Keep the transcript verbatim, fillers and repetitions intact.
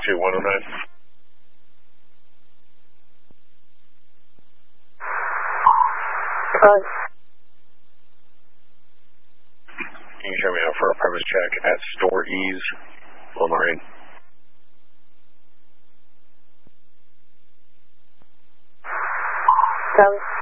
two one oh nine. Uh, Can you show me out for a premise check at Store Ease, Lomaraine? Copy.